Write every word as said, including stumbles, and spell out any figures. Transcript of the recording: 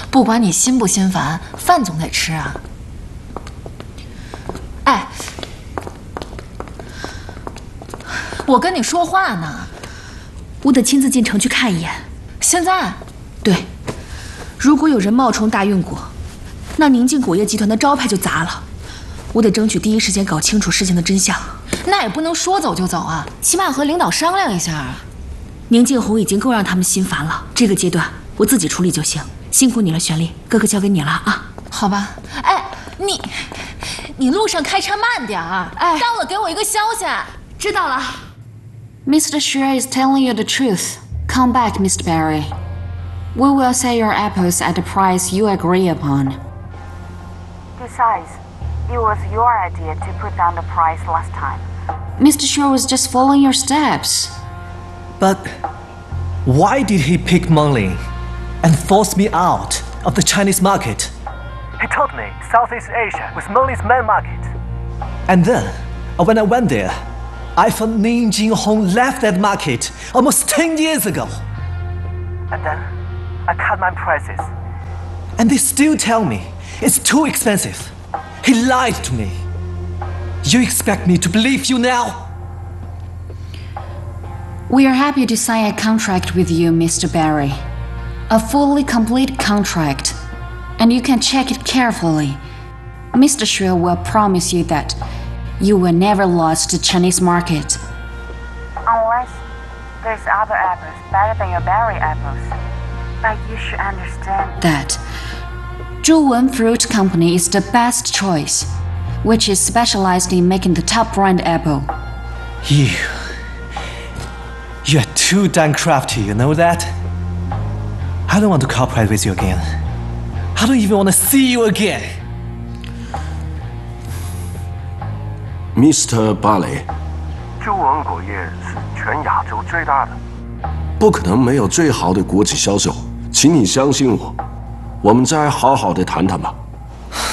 不管你心不心烦，饭总得吃啊。哎，我跟你说话呢， 我得亲自进城去看一眼。 现在？ 对，如果有人冒充大运果，那宁静果业集团的招牌就砸了。我得争取第一时间搞清楚事情的真相。 那也不能说走就走啊，起码和领导商量一下。 宁静红已经够让他们心烦了，这个阶段我自己处理就行。辛苦你了，玄丽，哥哥交给你了啊。 好吧。哎，你，你路上开车慢点儿。哎，到了给我一个消息。 知道了。 Mister Xue is telling you the truth. Come back, Mister Barry. We will sell your apples at the price you agree upon. Besides, it was your idea to put down the price last time. Mister Xue was just following your steps. But why did he pick Mengling and force me out of the Chinese market? He told me Southeast Asia was Mengling's main market. And then, when I went there, I found Ning Jinghong left that market almost ten years ago. And then, I cut my prices. And they still tell me it's too expensive. He lied to me. You expect me to believe you now? We are happy to sign a contract with you, Mister Barry. A fully complete contract. And you can check it carefully. Mister Xue will promise you that you will never lose the Chinese market. Unless there's other apples better than your berry apples. But you should understand that Zhuwen Fruit Company is the best choice, which is specialized in making the top brand apple. You... You're too damn crafty, you know that? I don't want to cooperate with you again. I don't even want to see you again. Mister Barley， 朱文果业是全亚洲最大的， 不可能没有最好的果子销售，请你相信我，我们再好好的谈谈吧。